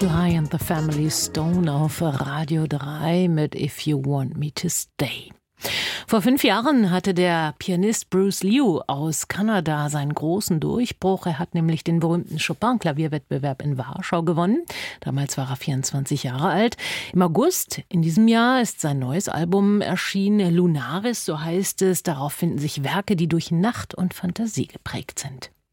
Sly and the Family Stone auf Radio 3 mit If You Want Me to Stay. Vor 5 Jahren hatte der Pianist Bruce Liu aus Kanada seinen großen Durchbruch. Er hat nämlich den berühmten Chopin-Klavierwettbewerb in Warschau gewonnen. Damals war er 24 Jahre alt. Im August in diesem Jahr ist sein neues Album erschienen, Lunaris, so heißt es. Darauf finden sich Werke, die durch Nacht und Fantasie geprägt sind.